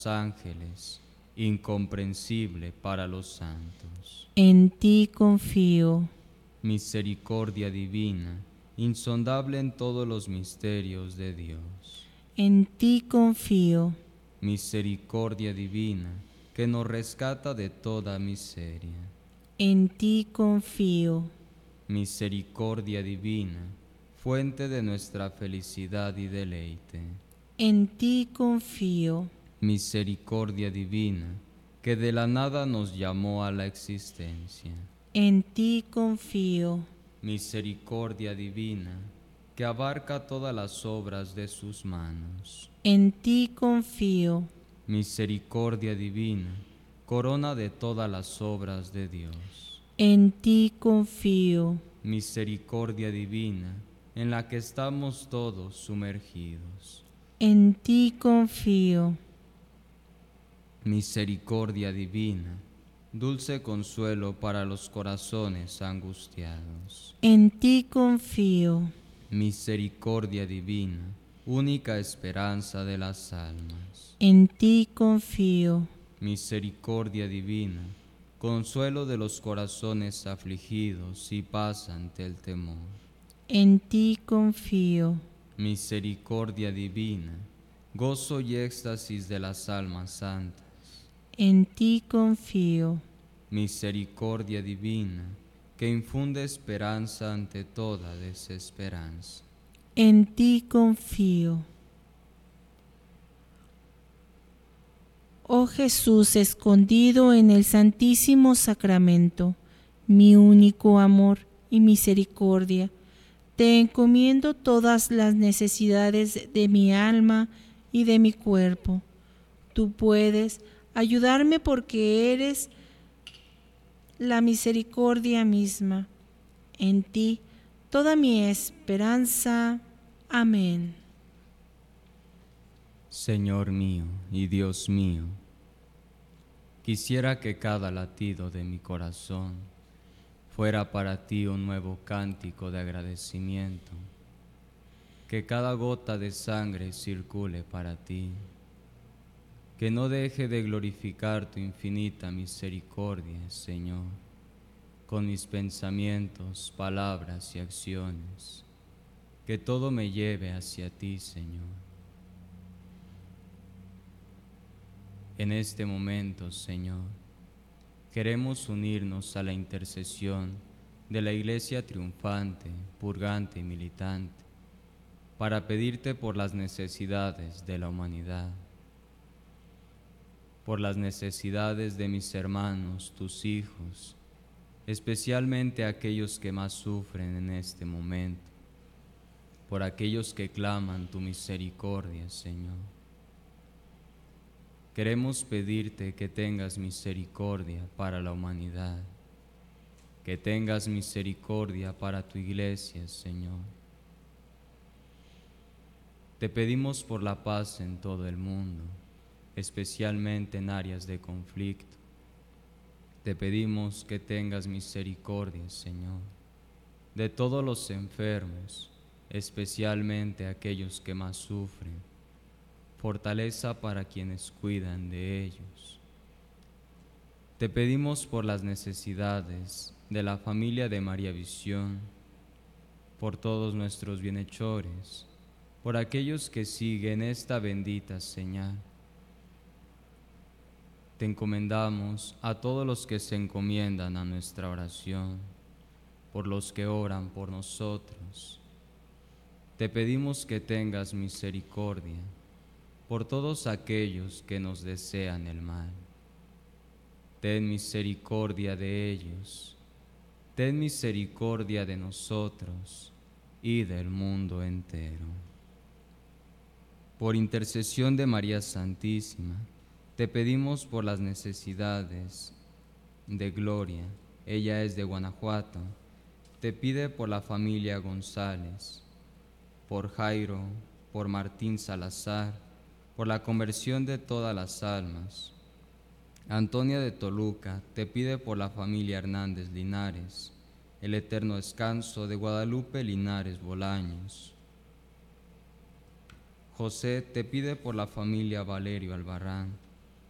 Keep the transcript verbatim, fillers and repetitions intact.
ángeles, incomprensible para los santos. En ti confío. Misericordia divina, insondable en todos los misterios de Dios. En ti confío. Misericordia divina, que nos rescata de toda miseria. En ti confío. Misericordia divina, fuente de nuestra felicidad y deleite. En ti confío. Misericordia divina, que de la nada nos llamó a la existencia. En ti confío. Misericordia divina, que abarca todas las obras de sus manos. En ti confío. Misericordia divina, corona de todas las obras de Dios. En ti confío. Misericordia divina, en la que estamos todos sumergidos. En ti confío. Misericordia divina, dulce consuelo para los corazones angustiados. En ti confío. Misericordia divina, única esperanza de las almas. En ti confío. Misericordia divina, consuelo de los corazones afligidos y paz ante el temor. En ti confío. Misericordia divina, gozo y éxtasis de las almas santas. En ti confío. Misericordia divina, que infunde esperanza ante toda desesperanza. En ti confío. Oh Jesús escondido en el Santísimo Sacramento, mi único amor y misericordia, te encomiendo todas las necesidades de mi alma y de mi cuerpo. Tú puedes ayudarme porque eres la misericordia misma. En ti toda mi esperanza. Amén. Señor mío y Dios mío, quisiera que cada latido de mi corazón fuera para ti un nuevo cántico de agradecimiento, que cada gota de sangre circule para ti, que no deje de glorificar tu infinita misericordia, Señor, con mis pensamientos, palabras y acciones, que todo me lleve hacia ti, Señor. En este momento, Señor, queremos unirnos a la intercesión de la Iglesia triunfante, purgante y militante, para pedirte por las necesidades de la humanidad, por las necesidades de mis hermanos, tus hijos, especialmente aquellos que más sufren en este momento, por aquellos que claman tu misericordia, Señor. Queremos pedirte que tengas misericordia para la humanidad, que tengas misericordia para tu iglesia, Señor. Te pedimos por la paz en todo el mundo, especialmente en áreas de conflicto. Te pedimos que tengas misericordia, Señor, de todos los enfermos, especialmente aquellos que más sufren. Fortaleza para quienes cuidan de ellos. Te pedimos por las necesidades de la familia de María Visión, por todos nuestros bienhechores, por aquellos que siguen esta bendita señal. Te encomendamos a todos los que se encomiendan a nuestra oración, por los que oran por nosotros. Te pedimos que tengas misericordia por todos aquellos que nos desean el mal. Ten misericordia de ellos, ten misericordia de nosotros y del mundo entero. Por intercesión de María Santísima, te pedimos por las necesidades de Gloria, ella es de Guanajuato, te pide por la familia González, por Jairo, por Martín Salazar, por la conversión de todas las almas. Antonia de Toluca te pide por la familia Hernández Linares, el eterno descanso de Guadalupe Linares Bolaños. José te pide por la familia Valerio Albarrán,